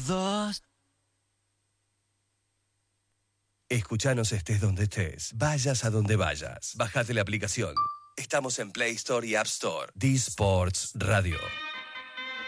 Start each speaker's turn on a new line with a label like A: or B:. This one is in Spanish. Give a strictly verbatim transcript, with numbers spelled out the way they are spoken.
A: dos.
B: Escuchanos estés donde estés, vayas a donde vayas. Bájate la aplicación. Estamos en Play Store y App Store. D-Sports Radio.